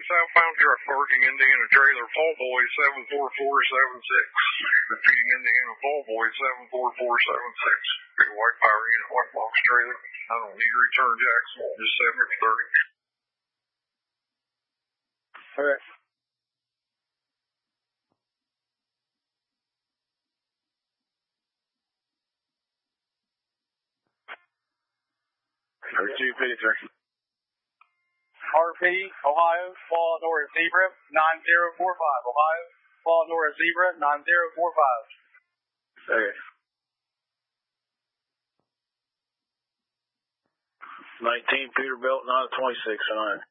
southbound truck parking Indiana trailer, Fall Boy 74476. Repeating Indiana Fall Boy 74476. Big white power unit, white box trailer. I don't need to return Jacksonville. Just 7 for 30. Okay. RP, Ohio, Fall North Zebra, 9045. Ohio, Fall North Zebra, 9045. Okay. 19 Peterbilt, not a 26 on it.